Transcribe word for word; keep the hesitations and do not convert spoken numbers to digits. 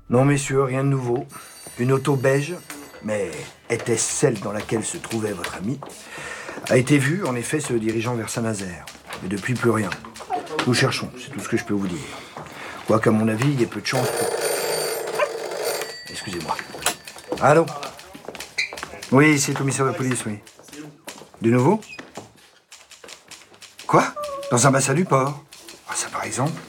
Non, messieurs, rien de nouveau. Une auto beige, mais était-ce celle dans laquelle se trouvait votre ami, a été vue, en effet, se dirigeant vers Saint-Nazaire. Mais depuis, plus rien. Nous cherchons, c'est tout ce que je peux vous dire. Quoiqu'à mon avis, il y ait peu de chance pour... Excusez-moi. Allô? Oui, c'est le commissaire de police, oui. De nouveau? Quoi? Dans un bassin du port? Ah, ça, par exemple?